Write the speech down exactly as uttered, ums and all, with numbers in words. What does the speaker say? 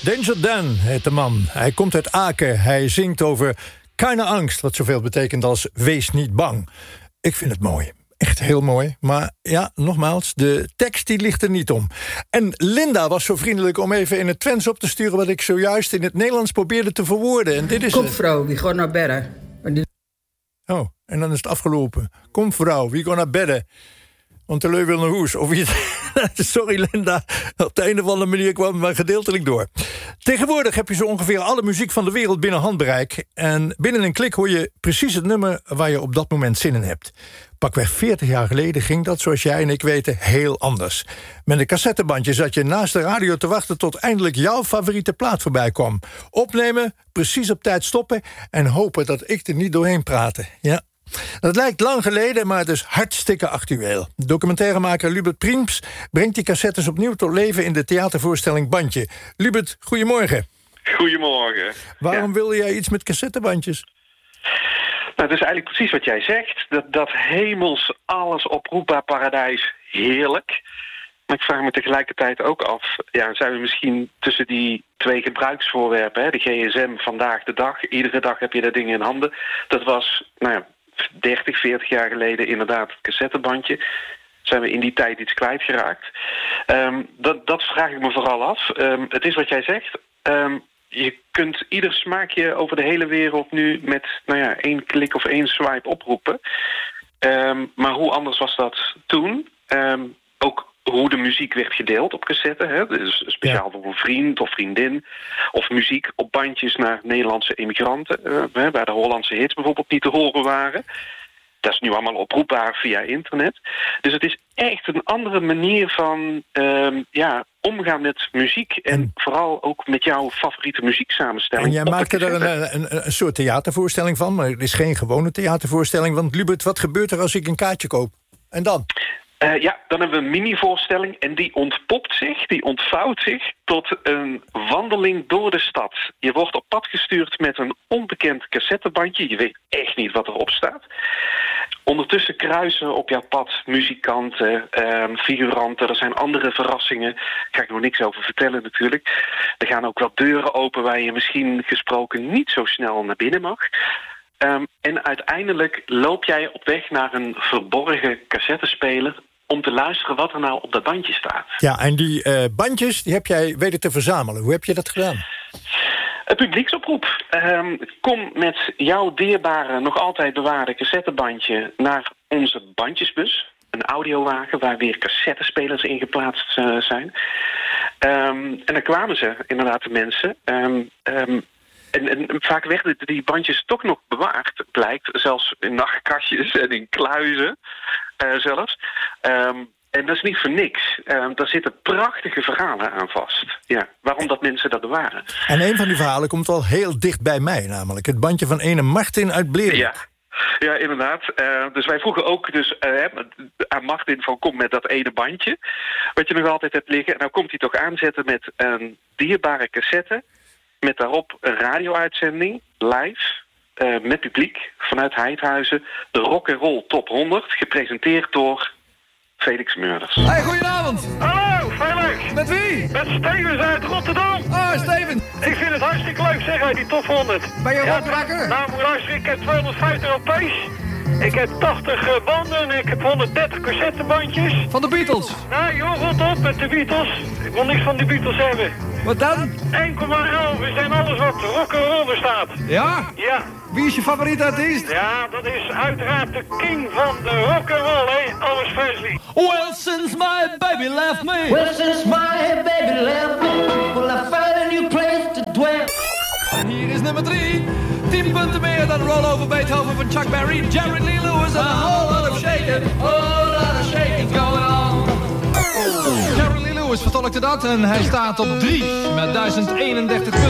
Danger Dan heet de man. Hij komt uit Aken. Hij zingt over keine angst, wat zoveel betekent als wees niet bang. Ik vind het mooi. Echt heel mooi. Maar ja, nogmaals, de tekst die ligt er niet om. En Linda was zo vriendelijk om even in het Twents op te sturen wat ik zojuist in het Nederlands probeerde te verwoorden. En dit is Kom het. vrouw, wie gaat naar bedden? Oh, en dan is het afgelopen. Kom vrouw, wie gaat naar bedden? Want de leu wil naar huis. Of iets. Sorry Linda, op de een of andere manier kwam het maar gedeeltelijk door. Tegenwoordig heb je zo ongeveer alle muziek van de wereld binnen handbereik. En binnen een klik hoor je precies het nummer waar je op dat moment zin in hebt. Pakweg veertig jaar geleden ging dat, zoals jij en ik weten, heel anders. Met een cassettebandje zat je naast de radio te wachten tot eindelijk jouw favoriete plaat voorbij kwam. Opnemen, precies op tijd stoppen en hopen dat ik er niet doorheen praatte. Ja. Dat lijkt lang geleden, maar het is hartstikke actueel. Documentairemaker Lubert Priems brengt die cassettes opnieuw tot leven in de theatervoorstelling Bandje. Lubert, goedemorgen. Goedemorgen. Waarom ja. wilde jij iets met cassettebandjes? Nou, dat is eigenlijk precies wat jij zegt. Dat, dat hemels, alles oproepbaar paradijs, heerlijk. Maar ik vraag me tegelijkertijd ook af, ja, zijn we misschien tussen die twee gebruiksvoorwerpen, hè, de G S M vandaag de dag, iedere dag heb je dat ding in handen. Dat was, nou ja, dertig, veertig jaar geleden inderdaad het cassettebandje. Zijn we in die tijd iets kwijtgeraakt? Um, dat, dat vraag ik me vooral af. Um, het is wat jij zegt. Um, je kunt ieder smaakje over de hele wereld nu met, nou ja, één klik of één swipe oproepen. Um, maar hoe anders was dat toen? Um, ook hoe de muziek werd gedeeld op cassette. Hè? Dus speciaal ja. voor een vriend of vriendin. Of muziek op bandjes naar Nederlandse emigranten. Uh, waar de Hollandse hits bijvoorbeeld niet te horen waren. Dat is nu allemaal oproepbaar via internet. Dus het is echt een andere manier van um, ja, omgaan met muziek. En, en vooral ook met jouw favoriete muzieksamenstelling. En jij maakte er een, een, een soort theatervoorstelling van. Maar het is geen gewone theatervoorstelling. Want Lubert, wat gebeurt er als ik een kaartje koop? En dan? Uh, ja, dan hebben we een mini-voorstelling en die ontpopt zich, die ontvouwt zich tot een wandeling door de stad. Je wordt op pad gestuurd met een onbekend cassettebandje. Je weet echt niet wat erop staat. Ondertussen kruisen op jouw pad muzikanten, um, figuranten. Er zijn andere verrassingen. Daar ga ik nog niks over vertellen natuurlijk. Er gaan ook wel deuren open waar je misschien gesproken niet zo snel naar binnen mag. Um, en uiteindelijk loop jij op weg naar een verborgen cassettespeler om te luisteren wat er nou op dat bandje staat. Ja, en die uh, bandjes die heb jij weten te verzamelen. Hoe heb je dat gedaan? Een publieksoproep. Um, kom met jouw dierbare, nog altijd bewaarde cassettebandje naar onze bandjesbus. Een audiowagen waar weer cassettespelers in geplaatst uh, zijn. Um, en dan kwamen ze, inderdaad, de mensen. Um, um, En, en vaak werden die bandjes toch nog bewaard, blijkt. Zelfs in nachtkastjes en in kluizen uh, zelfs. Um, en dat is niet voor niks. Um, daar zitten prachtige verhalen aan vast. Ja, waarom dat mensen dat bewaren. En een van die verhalen komt wel heel dicht bij mij, namelijk het bandje van ene Martin uit Blerik. Ja. Ja, inderdaad. Uh, dus wij vroegen ook dus, uh, aan Martin van kom met dat ene bandje. Wat je nog altijd hebt liggen. En nou komt hij toch aanzetten met een dierbare cassette. Met daarop een radio-uitzending, live, uh, met publiek, vanuit Heidhuizen. De Rock'n'Roll Top honderd, gepresenteerd door Felix Meurders. Hey, goedenavond. Hallo, Felix. Met wie? Met Stevens uit Rotterdam. Ah, Steven. Ik vind het hartstikke leuk, zeg, uit die top honderd. Ben je ja, rockwakker? Nou, moet je luisteren, ik heb tweehonderdvijftig Europees. Ik heb tachtig uh, banden en ik heb honderddertig cassettebandjes. Van de Beatles? Nee, joh, rot op met de Beatles. Ik wil niks van de Beatles hebben. Wat dan? één komma elf, we zijn alles wat rock'n'roll bestaat. Ja? Ja. Wie is je favoriete artiest? Ja, dat is uiteraard de king van de rock'n'roll, hè, Elvis Presley. Well, since my baby left me. Well, since my baby left me, well, I found a new place to dwell. En hier is nummer drie. tien punten meer dan Roll Over Beethoven van Chuck Berry. Jerry Lee Lewis en a whole lot of shaking. Whole lot of shaking going on. Jerry Lee Lewis vertolkte dat en hij staat op drie met duizend eenendertig punten.